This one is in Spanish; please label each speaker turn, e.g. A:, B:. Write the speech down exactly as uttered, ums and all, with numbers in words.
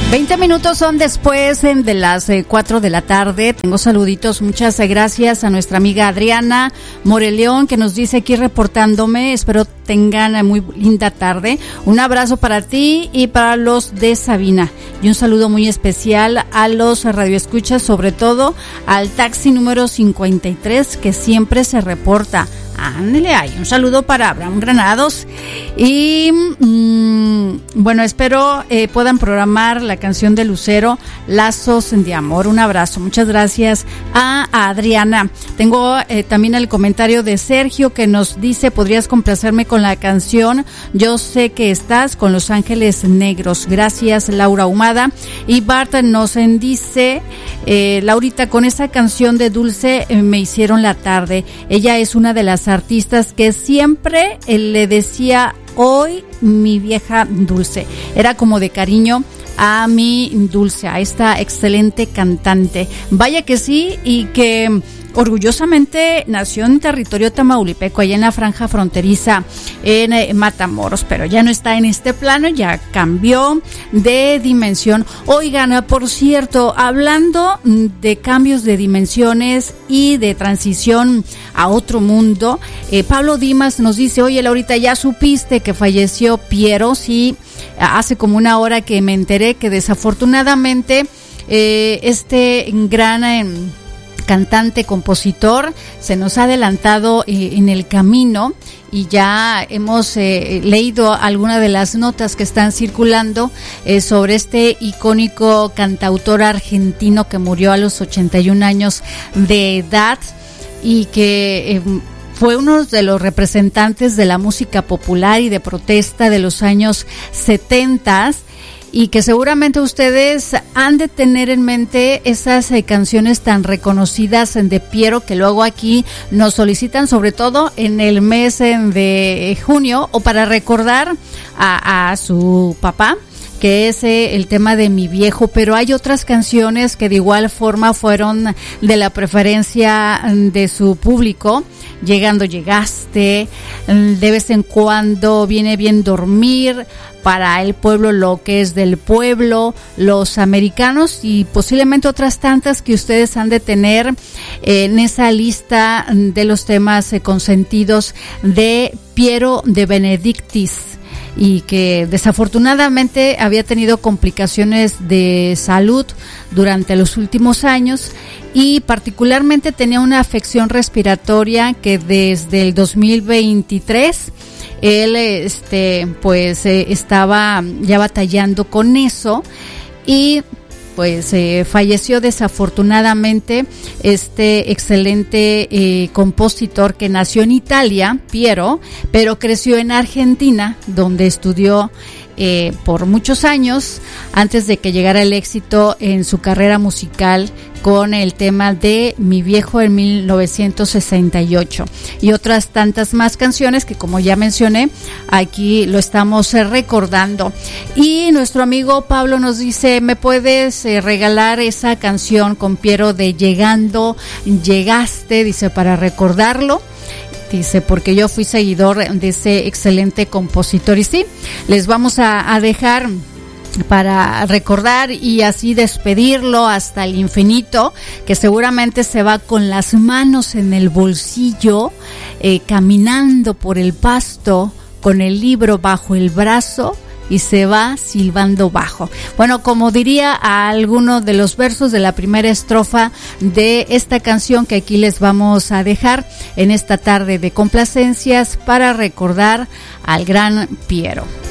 A: veinte minutos son después de las cuatro de la tarde. Tengo saluditos, muchas gracias a nuestra amiga Adriana Moreleón, que nos dice aquí reportándome. Espero tengan muy linda tarde. Un abrazo para ti y para los de Sabina. Y un saludo muy especial a los radioescuchas, sobre todo al taxi número cincuenta y tres, que siempre se reporta. Ándale, hay un saludo para Abraham Granados. Y mmm, bueno, espero eh, puedan programar la canción de Lucero, Lazos de Amor. Un abrazo, muchas gracias a, a Adriana. Tengo eh, también el comentario de Sergio, que nos dice: podrías complacerme con la canción Yo sé que estás, con Los Ángeles Negros. Gracias, Laura Humada. Y Bart nos dice: eh, Laurita, con esa canción de Dulce eh, me hicieron la tarde. Ella es una de las artistas que siempre eh, le decía hoy mi vieja Dulce. Era como de cariño a mi Dulce, a esta excelente cantante. Vaya que sí, y que orgullosamente nació en territorio tamaulipeco, allá en la franja fronteriza en eh, Matamoros, pero ya no está en este plano, ya cambió de dimensión. Oigan, por cierto, hablando de cambios de dimensiones y de transición a otro mundo, eh, Pablo Dimas nos dice: oye, Laurita, ¿ya supiste que falleció Piero? Sí, hace como una hora que me enteré que desafortunadamente eh, este gran eh, cantante, compositor, se nos ha adelantado eh, en el camino, y ya hemos eh, leído algunas de las notas que están circulando eh, sobre este icónico cantautor argentino que murió a los ochenta y un años de edad, y que eh, fue uno de los representantes de la música popular y de protesta de los años setenta, y que seguramente ustedes han de tener en mente esas eh, canciones tan reconocidas de Piero, que luego aquí nos solicitan, sobre todo en el mes eh, de junio, o para recordar a, a su papá, que es eh, el tema de Mi Viejo. Pero hay otras canciones que de igual forma fueron de la preferencia de su público: Llegando Llegaste, De Vez en Cuando, Viene Bien Dormir, Para el Pueblo Lo que es del Pueblo, Los Americanos, y posiblemente otras tantas que ustedes han de tener en esa lista de los temas eh, consentidos de Piero de Benedictis, y que desafortunadamente había tenido complicaciones de salud durante los últimos años, y particularmente tenía una afección respiratoria que desde el dos mil veintitrés él este pues eh, estaba ya batallando con eso, y pues eh, falleció desafortunadamente este excelente eh, compositor, que nació en Italia, Piero, pero creció en Argentina, donde estudió eh, por muchos años antes de que llegara el éxito en su carrera musical con el tema de Mi Viejo en mil novecientos sesenta y ocho, y otras tantas más canciones que, como ya mencioné, aquí lo estamos eh, recordando. Y nuestro amigo Pablo nos dice: ¿me puedes eh, regalar esa canción con Piero de Llegando Llegaste? Dice, para recordarlo. Dice, porque yo fui seguidor de ese excelente compositor. Y sí, les vamos a, a dejar para recordar y así despedirlo hasta el infinito, que seguramente se va con las manos en el bolsillo, eh, caminando por el pasto con el libro bajo el brazo, y se va silbando bajo. Bueno, como diría a alguno de los versos de la primera estrofa de esta canción que aquí les vamos a dejar en esta tarde de complacencias para recordar al gran Piero.